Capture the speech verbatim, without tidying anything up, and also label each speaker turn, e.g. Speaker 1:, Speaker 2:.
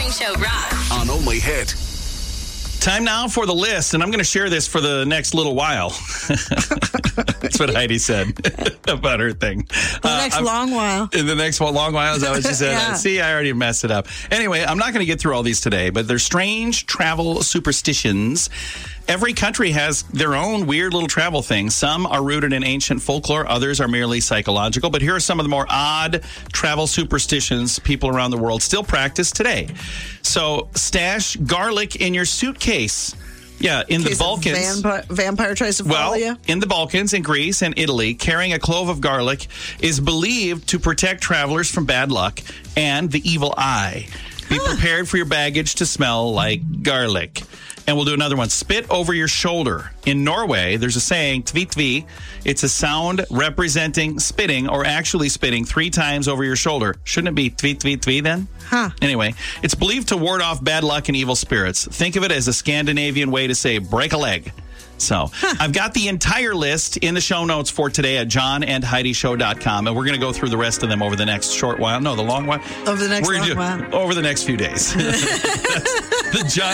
Speaker 1: Morning Show rocks.
Speaker 2: On Only Hit.
Speaker 3: Time now for the list, and I'm going to share this for the next little while. That's what Heidi said about her thing.
Speaker 4: The uh, next I'm, long while.
Speaker 3: In the next one, long while, is that what she said?
Speaker 4: Yeah.
Speaker 3: See, I already messed it up. Anyway, I'm not going to get through all these today, but they're strange travel superstitions. Every country has their own weird little travel things. Some are rooted in ancient folklore. Others are merely psychological. But here are some of the more odd travel superstitions people around the world still practice today. So stash garlic in your suitcase. Yeah, in the Balkans.
Speaker 4: Vampire, vampire tries to follow
Speaker 3: well,
Speaker 4: you?
Speaker 3: in the Balkans, in Greece, and Italy, carrying a clove of garlic is believed to protect travelers from bad luck and the evil eye. Be huh. prepared for your baggage to smell like garlic. And we'll do another one. Spit over your shoulder. In Norway, there's a saying, tvi tvi. It's a sound representing spitting or actually spitting three times over your shoulder. Shouldn't it be tvi tvi tvi then?
Speaker 4: Huh.
Speaker 3: Anyway, it's believed to ward off bad luck and evil spirits. Think of it as a Scandinavian way to say break a leg. So huh. I've got the entire list in the show notes for today at john and heidi show dot com. And we're going to go through the rest of them over the next short while. No, the long while.
Speaker 4: Over the next
Speaker 3: we're
Speaker 4: long
Speaker 3: do,
Speaker 4: while.
Speaker 3: Over the next few days. the John